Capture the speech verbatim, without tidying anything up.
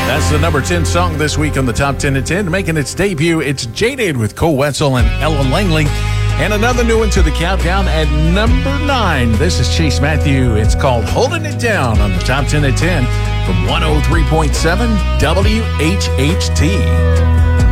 That's the number ten song this week on the Top ten at ten. Making its debut, it's Jaded with Cole Wetzel and Ellen Langley. And another new one to the countdown at number nine. This is Chase Matthew. It's called Holding It Down on the Top ten at ten from one oh three point seven W H H T.